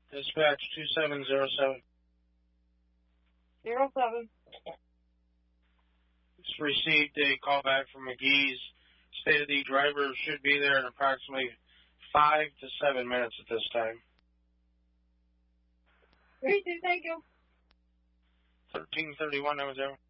Dispatch 2707. 07. Just received a call back from McGee's. Stated the driver should be there in approximately 5 to 7 minutes at this time. Great, thank you. 1331, that was there.